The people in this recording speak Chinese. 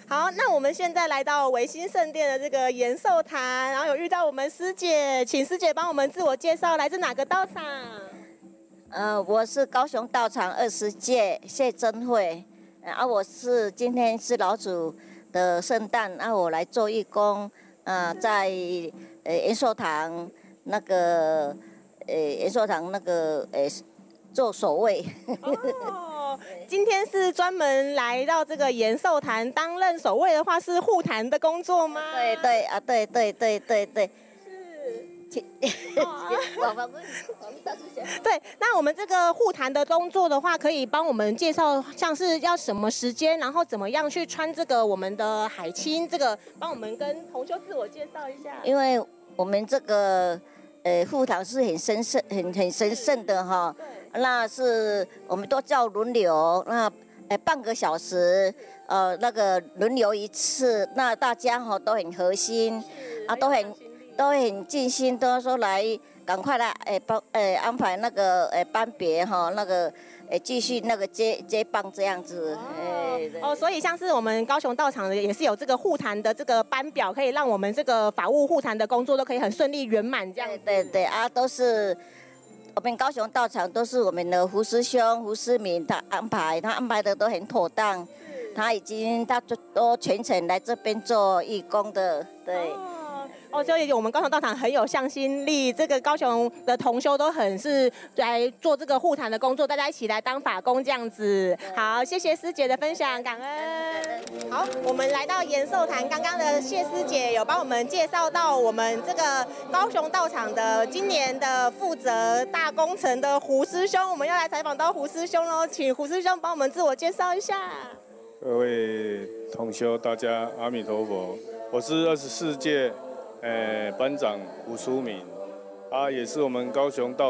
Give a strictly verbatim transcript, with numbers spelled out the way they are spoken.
好，那我们现在来到维新圣殿的这个延寿坛，然后有遇到我们师姐，请师姐帮我们自我介绍，来自哪个道场？ 呃，我是高雄道场二十届谢珍惠，啊，我是今天是老主的圣诞，啊，我来做义工，啊，在呃延寿堂那个呃延寿堂那个呃做守卫。 哦，今天是专门来到这个延寿坛担任守卫的话，是护坛的工作吗？ 对对啊，对对对对对。 是。 我们对，那我们这个护坛的工作的话，可以帮我们介绍，像是要什么时间，然后怎么样去穿这个我们的海青，这个帮我们跟同修自我介绍一下。 因为我们这个呃护坛是很神圣、很很神圣的哈，那是我们都叫轮流，那呃半个小时，呃那个轮流一次，那大家哈都很核心，啊都很都很尽心，都说来赶快来诶帮诶安排那个诶班别哈，那个诶继续那个接接棒这样子。 哦, 哦，所以像是我们高雄道场的也是有这个护坛的这个班表，可以让我们这个法务护坛的工作都可以很顺利圆满这样。 对对对啊，都是我们高雄道场都是我们的胡师兄胡思明他安排，他安排的都很妥当，他已经他都全程来这边做义工的，对。 哦哦，所以我们高雄道场很有向心力，这个高雄的同修都很是来做这个护坛的工作，大家一起来当法工这样子。好，谢谢师姐的分享，感恩。好，我们来到延寿坛，刚刚的谢师姐有帮我们介绍到我们这个高雄道场的今年的负责大工程的胡师兄，我们要来采访到胡师兄喽，请胡师兄帮我们自我介绍一下。 各位同修，大家阿弥陀佛，我是二十四届。呃，班长胡淑敏，他也是我们高雄道